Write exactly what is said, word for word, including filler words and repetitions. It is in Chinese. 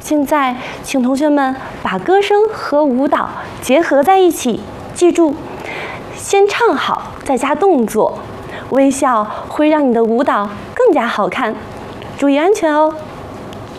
现在，请同学们把歌声和舞蹈结合在一起，记住，先唱好，再加动作，微笑会让你的舞蹈更加好看。注意安全哦。